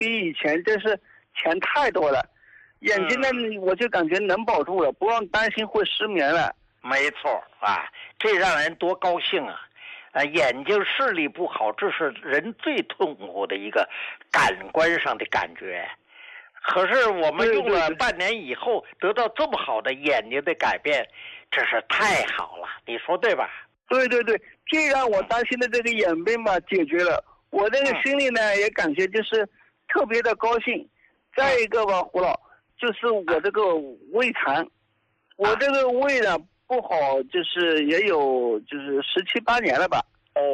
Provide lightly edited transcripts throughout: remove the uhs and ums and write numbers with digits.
比以前真是钱太多了，眼睛呢我就感觉能保住了，不用担心会失眠了。 没错啊，这让人多高兴啊！眼睛视力不好，这是人最痛苦的一个感官上的感觉。可是我们用了半年以后，得到这么好的眼睛的改变，这是太好了，你说对吧？ 对，既然我担心的这个眼病吧解决了，我这个心里呢也感觉就是特别的高兴。再一个吧，胡老，就是我这个胃馋，我这个胃呢不好，就是也有就是17、18年了吧。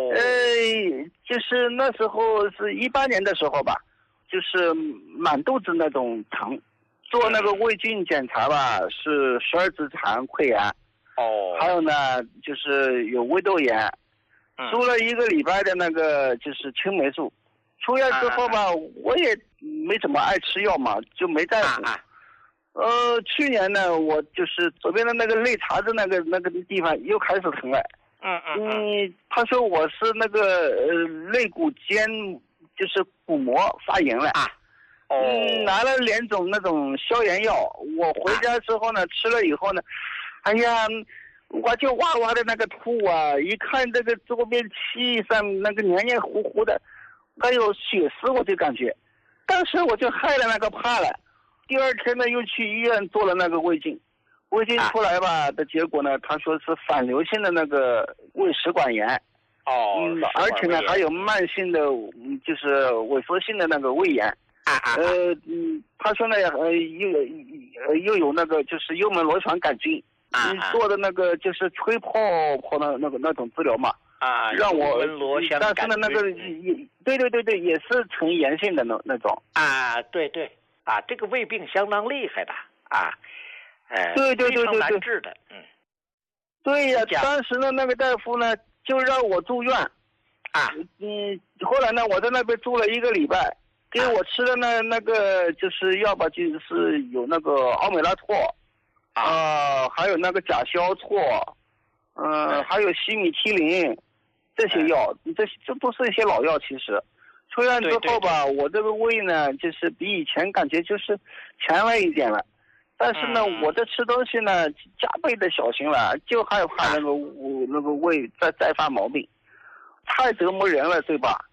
就是那时候是18年的时候吧，就是满肚子那种疼，做那个胃镜检查吧，是12指肠溃疡。还有呢，就是有胃窦炎，输了1个礼拜的那个就是青霉素，出院之后吧，我也没怎么爱吃药嘛，就没在乎。去年呢，我就是左边的那个肋茬子那个地方又开始疼了。他说我是那个肋骨间就是骨膜发炎了。拿了2种那种消炎药，我回家之后呢，吃了以后呢，哎呀，我就哇哇的那个吐啊！一看这个桌边气上那个黏黏糊糊的，还有血丝，我就感觉，当时我就害了那个怕了。第2天呢，又去医院做了那个胃镜，胃镜出来吧的结果呢，他说是反流性的那个胃食管炎。而且呢还有慢性的就是萎缩性的那个胃炎。他说呢又有那个就是幽门螺旋杆菌。做的那个就是吹泡泡的那种治疗嘛。让我但是呢那个对也是呈炎性的那种。 对，这个胃病相当厉害的对， 非常难治的。 对呀，当时呢那个大夫呢就让我住院。后来呢我在那边住了1个礼拜，给我吃的那个就是药吧，就是有那个奥美拉托，还有那个甲硝唑，还有西米替林，这些药，这都是一些老药。其实出院之后吧，我这个胃呢就是比以前感觉就是强了一点了，但是呢我这吃东西呢加倍的小心了，就害怕那个胃再发毛病，太折磨人了，对吧？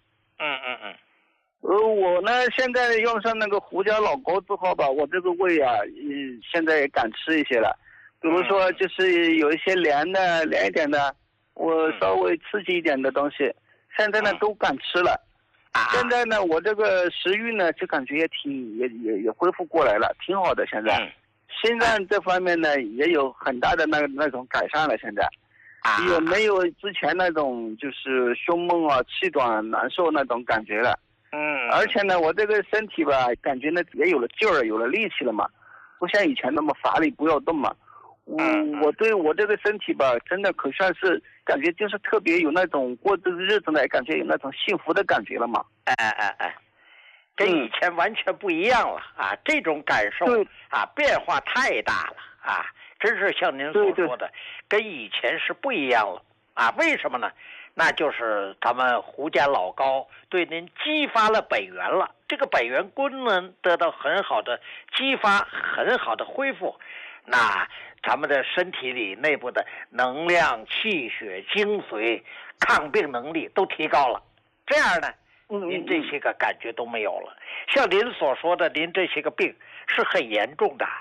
我呢现在用上那个胡椒老膏之后吧，我这个胃啊，现在也敢吃一些了。比如说就是有一些凉一点的，我稍微刺激一点的东西，现在呢都敢吃了。现在呢我这个食欲呢就感觉也恢复过来了，挺好的。现在心脏这方面呢也有很大的那种改善了，现在也没有之前那种就是胸闷啊、气短难受那种感觉了。而且呢我这个身体吧感觉呢也有了劲儿，有了力气了嘛，不像以前那么乏力不要动嘛。我对我这个身体吧真的可算是感觉就是特别有那种过这个日子呢感觉有那种幸福的感觉了嘛。 跟以前完全不一样了这种感受变化太大了真是像您所说的，跟以前是不一样了为什么呢？那就是咱们胡家老膏对您激发了本源了，这个本源功能得到很好的激发，很好的恢复，那咱们的身体里内部的能量、气血、精髓、抗病能力都提高了，这样呢您这些个感觉都没有了。像您所说的，您这些个病是很严重的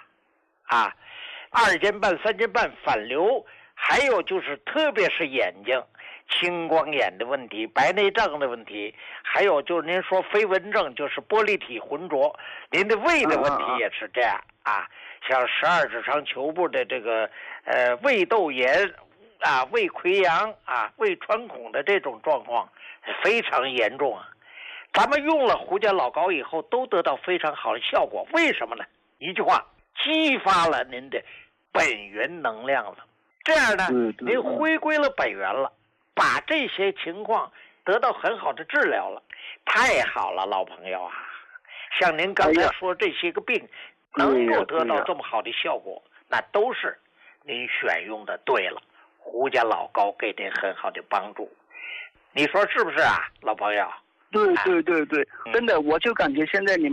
2尖瓣、3尖瓣反流，还有就是特别是眼睛青光眼的问题、白内障的问题，还有就是您说飞蚊症，就是玻璃体浑浊，您的胃的问题也是这样像12指肠球部的这个胃窦炎胃溃疡胃穿孔的这种状况非常严重咱们用了胡家老膏以后都得到非常好的效果，为什么呢？一句话，激发了您的本源能量了，这样呢您回归了本源了，把这些情况得到很好的治疗了，太好了，老朋友像您刚才说这些个病能够得到这么好的效果，那都是您选用的对了，胡家老膏给您很好的帮助，你说是不是老朋友？ 对，真的，我就感觉现在你们。